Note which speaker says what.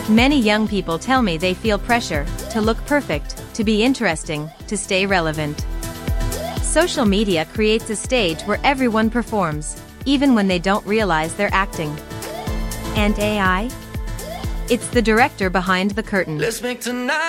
Speaker 1: Many young people tell me they feel pressure to look perfect, to be interesting, to stay relevant. Social media creates a stage where everyone performs, even when they don't realize they're acting. And AI? It's the director behind the curtain.
Speaker 2: Let's make tonight